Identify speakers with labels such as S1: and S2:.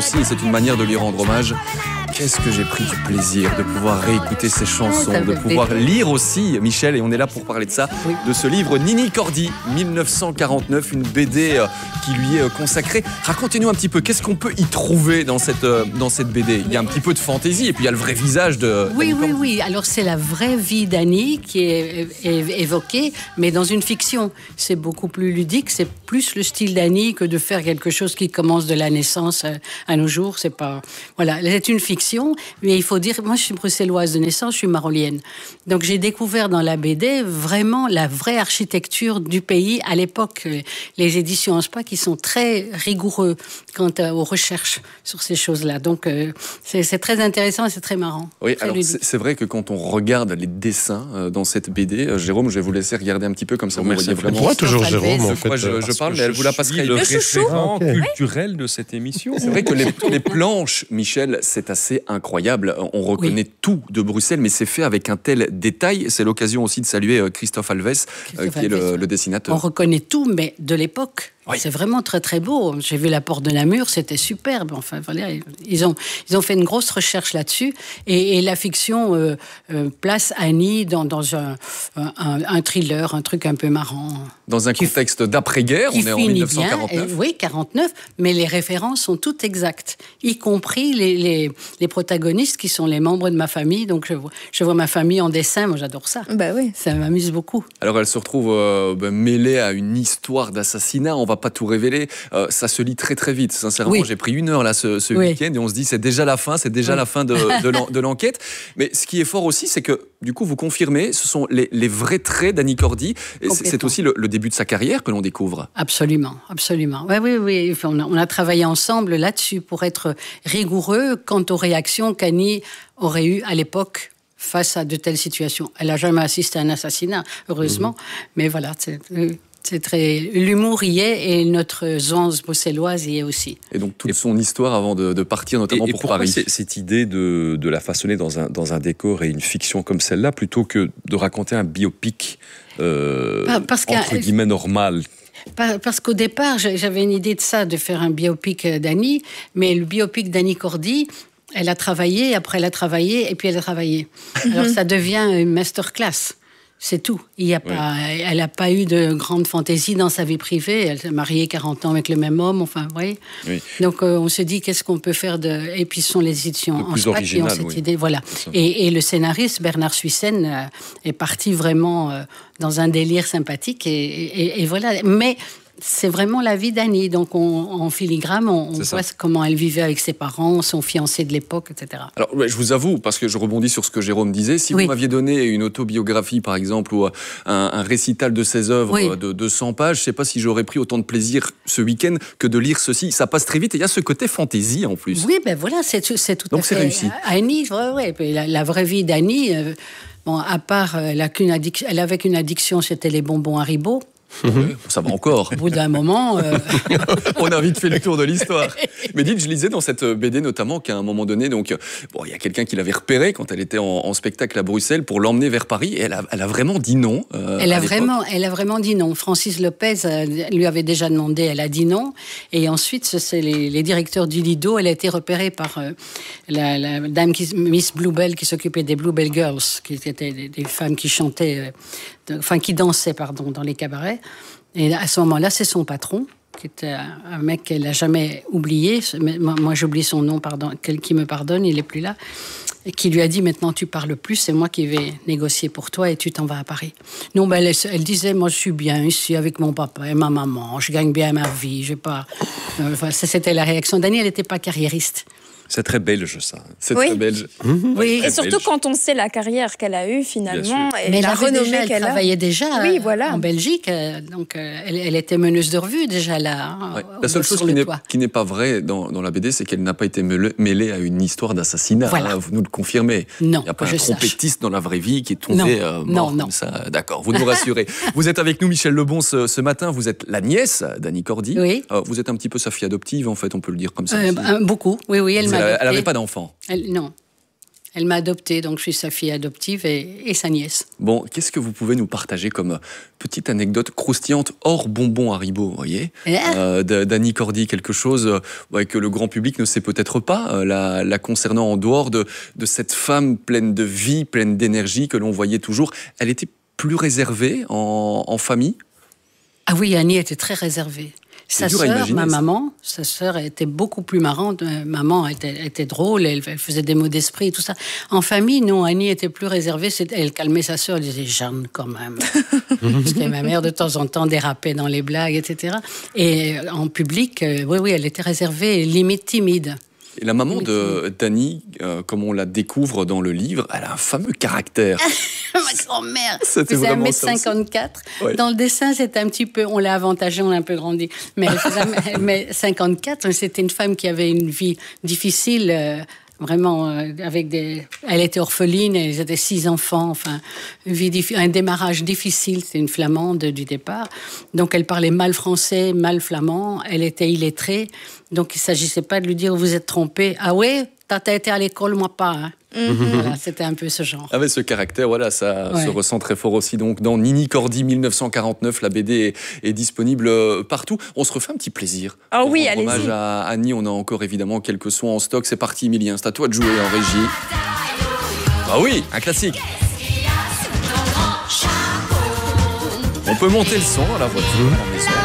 S1: aussi, et c'est une manière de lui rendre hommage. Qu'est-ce que j'ai pris du plaisir de pouvoir réécouter ces chansons, de pouvoir lire aussi, Michel, et on est là pour parler de ça, de ce livre Nini Cordy, 1949, une BD qui lui est consacrée. Racontez-nous un petit peu, qu'est-ce qu'on peut y trouver dans cette BD? Il y a un petit peu de fantaisie, et puis il y a le vrai visage de...
S2: Oui. Alors c'est la vraie vie d'Annie qui est évoquée, mais dans une fiction. C'est beaucoup plus ludique, c'est plus le style d'Annie que de faire quelque chose qui commence de la naissance à nos jours. C'est pas... Voilà, c'est une fiction. Mais il faut dire, moi je suis bruxelloise de naissance, je suis marolienne. Donc j'ai découvert dans la BD vraiment la vraie architecture du pays à l'époque. Les éditions Anspa qui sont très rigoureux quant aux recherches sur ces choses-là. Donc c'est très intéressant et c'est très marrant.
S1: Oui, alors c'est vrai que quand on regarde les dessins dans cette BD, Jérôme, je vais vous laisser regarder un petit peu comme ça. Vous voyez vraiment.
S3: Moi toujours Jérôme. En fait,
S1: moi je parle, mais elle vous la passerait.
S4: Le référent culturel de cette émission.
S1: C'est vrai que les planches, Michel, c'est assez incroyable. On reconnaît tout de Bruxelles, mais c'est fait avec un tel détail. C'est l'occasion aussi de saluer Christophe Alves, qui est le dessinateur.
S2: On reconnaît tout, mais de l'époque. Oui. C'est vraiment très très beau. J'ai vu la porte de Namur, c'était superbe. Enfin, voilà, ils ont fait une grosse recherche là-dessus. Et la fiction place Annie dans un thriller, un truc un peu marrant.
S1: Dans un contexte d'après-guerre, on est en 1949.
S2: Bien, oui, 49, mais les références sont toutes exactes, y compris les protagonistes qui sont les membres de ma famille. Donc je vois ma famille en dessin, moi j'adore ça.
S5: Bah oui.
S2: Ça m'amuse beaucoup.
S1: Alors elle se retrouve mêlée à une histoire d'assassinat. On va pas tout révéler. Ça se lit très très vite. Sincèrement, j'ai pris 1 heure là ce week-end et on se dit c'est déjà la fin, la fin de l'enquête. Mais ce qui est fort aussi, c'est que du coup vous confirmez, ce sont les vrais traits d'Annie Cordy. C'est aussi le début de sa carrière que l'on découvre.
S2: Absolument. Oui. On a travaillé ensemble là-dessus pour être rigoureux quant aux réactions qu'Annie aurait eues à l'époque face à de telles situations. Elle n'a jamais assisté à un assassinat, heureusement. Mais voilà, c'est très... L'humour y est et notre zance bruxelloise y est aussi.
S1: Et donc toute son histoire avant de partir, notamment pour Paris.
S4: Et cette idée de la façonner dans un décor et une fiction comme celle-là, plutôt que de raconter un biopic entre guillemets normal?
S2: Parce qu'au départ, j'avais une idée de ça, de faire un biopic d'Annie, mais le biopic d'Annie Cordy... Elle a travaillé, après elle a travaillé, et puis elle a travaillé. Alors ça devient une masterclass, c'est tout. Elle n'a pas eu de grande fantaisie dans sa vie privée. Elle s'est mariée 40 ans avec le même homme, enfin, vous voyez. Oui. Donc on se dit, qu'est-ce qu'on peut faire de... Et puis ce sont les éditions Anspa qui ont cette idée. Voilà. Et le scénariste, Bernard Suissen, est parti vraiment dans un délire sympathique, et voilà. Mais... c'est vraiment la vie d'Annie. Donc, en filigrane, on voit comment elle vivait avec ses parents, son fiancé de l'époque, etc.
S1: Alors, je vous avoue, parce que je rebondis sur ce que Jérôme disait, si vous m'aviez donné une autobiographie, par exemple, ou un récital de ses œuvres de 200 pages, je ne sais pas si j'aurais pris autant de plaisir ce week-end que de lire ceci. Ça passe très vite et il y a ce côté fantaisie en plus.
S2: Oui, ben voilà, c'est tout à fait...
S1: Donc, c'est réussi.
S2: Annie, la vraie vie d'Annie, à part, elle avait qu'une addiction, c'était les bonbons Haribo.
S1: Ça va encore.
S2: Au bout d'un moment...
S1: On a vite fait le tour de l'histoire. Mais dites, je lisais dans cette BD notamment qu'à un moment donné, donc, il y a quelqu'un qui l'avait repérée quand elle était en spectacle à Bruxelles pour l'emmener vers Paris. Et elle a vraiment dit non. Elle a
S2: vraiment dit non. Francis Lopez lui avait déjà demandé, elle a dit non. Et ensuite, c'est les directeurs du Lido. Elle a été repérée par la dame Miss Bluebell qui s'occupait des Bluebell Girls, qui étaient des femmes qui chantaient... qui dansait, dans les cabarets. Et à ce moment-là, c'est son patron, qui était un mec qu'elle n'a jamais oublié. Moi, j'oublie son nom, qui me pardonne, il n'est plus là. Et qui lui a dit, maintenant, tu parles plus, c'est moi qui vais négocier pour toi et tu t'en vas à Paris. Non, elle disait, moi, je suis bien ici avec mon papa et ma maman, je gagne bien ma vie, j'ai pas... c'était la réaction d'Annie, elle n'était pas carriériste.
S4: C'est très belge, ça.
S1: C'est très belge.
S5: Oui, et surtout quand on sait la carrière qu'elle a eue, finalement, et la renommée qu'elle a.
S2: Elle travaillait déjà en Belgique, donc elle était meneuse de revue, déjà, là.
S1: La seule chose qui n'est pas vraie dans la BD, c'est qu'elle n'a pas été mêlée à une histoire d'assassinat.
S2: Voilà.
S1: Vous nous le confirmez.
S2: Non,
S1: il n'y a pas un trompettiste dans la vraie vie qui est tombé mort comme ça. D'accord, vous nous rassurez. Vous êtes avec nous, Michel Lebon, ce matin. Vous êtes la nièce d'Annie Cordy.
S2: Oui.
S1: Vous êtes un petit peu sa fille adoptive, en fait, on peut le dire comme ça.
S2: Beaucoup, oui, elle m'a...
S1: Elle n'avait pas d'enfant.
S2: Non. Elle m'a adoptée, donc je suis sa fille adoptive et sa nièce.
S1: Bon, qu'est-ce que vous pouvez nous partager comme petite anecdote croustillante hors bonbons Haribo, vous voyez, d'Annie Cordy, quelque chose que le grand public ne sait peut-être pas, la concernant en dehors de cette femme pleine de vie, pleine d'énergie que l'on voyait toujours. Elle était plus réservée en famille?
S2: Ah oui, Annie était très réservée. Sa sœur, ma maman, sa sœur était beaucoup plus marrante. Maman était drôle, elle faisait des mots d'esprit et tout ça. En famille, non, Annie était plus réservée. Elle calmait sa sœur, elle disait « Jeanne, quand même ». Parce que ma mère, de temps en temps, dérapait dans les blagues, etc. Et en public, oui, elle était réservée, limite timide.
S1: Et la maman d'Annie, comme on la découvre dans le livre, elle a un fameux caractère.
S2: Ma grand-mère faisait 1m54. Oui. Dans le dessin, c'était un petit peu... On l'a avantagée, on l'a un peu grandi. Mais elle faisait 1m54. C'était une femme qui avait une vie difficile... Vraiment, elle était orpheline, elle était 6 enfants, enfin, un démarrage difficile, c'était une flamande du départ. Donc, elle parlait mal français, mal flamand, elle était illettrée. Donc, il ne s'agissait pas de lui dire « Vous êtes trompé ». « Ah ouais, t'as été à l'école, moi pas. Hein. » Voilà, c'était un peu ce genre.
S1: Avec ce caractère, voilà, ça se ressent très fort aussi. Donc, dans Nini Cordy 1949, la BD est disponible partout. On se refait un petit plaisir.
S5: Ah oui, allez-y.
S1: Hommage à Annie, on a encore évidemment quelques sons en stock. C'est parti, Emilien, c'est à toi de jouer en régie. Ah oui, un classique. On peut monter le son à la voiture.